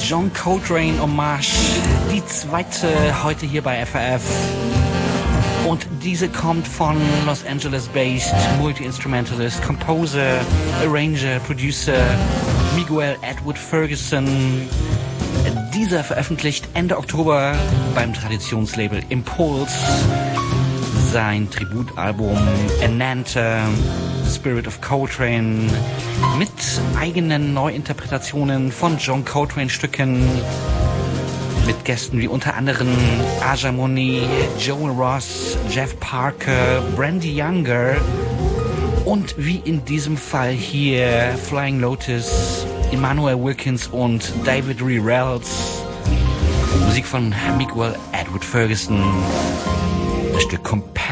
John Coltrane Hommage, die zweite heute hier bei FAF. Und diese kommt von Los Angeles-based Multi-Instrumentalist, Composer, Arranger, Producer Miguel Edward Ferguson. Dieser veröffentlicht Ende Oktober beim Traditionslabel Impulse sein Tributalbum Enanta, Spirit of Coltrane, mit eigenen Neuinterpretationen von John Coltrane Stücken, mit Gästen wie unter anderem Aja Monet, Joel Ross, Jeff Parker, Brandy Younger und wie in diesem Fall hier Flying Lotus, Emmanuel Wilkins und David Lee Reynolds. Musik von Miguel Edward Ferguson. Das Stück